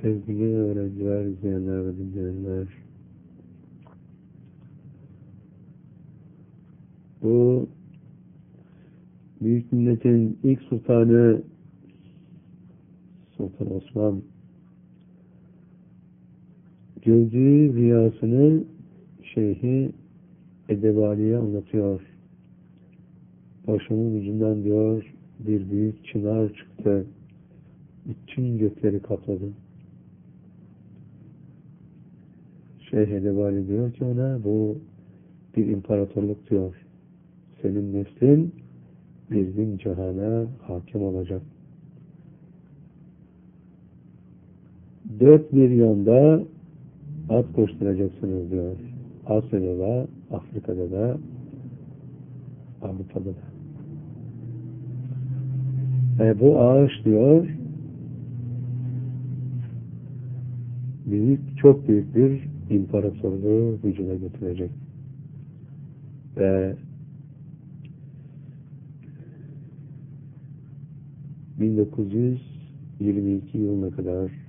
Sevgili öğrenciler, izleyenler ve dinleyenler, bu büyük milletin ilk sultanı Sultan Osman gördüğü rüyasını Şeyh-i Edebali'ye anlatıyor. Başımın ucundan diyor bir büyük çınar çıktı. Bütün gökleri kapladı. Şeyh Edebali diyor ki ona bu bir imparatorluk diyor. Senin neslin bir bin cihana hakim olacak. Dört bir yanda at koşturacaksınız diyor. Asya'da da, Afrika'da da, Avrupa'da da. Bu ağaç diyor çok büyük bir imparatorluğu vücuda getirecek. Ve 1922 yılına kadar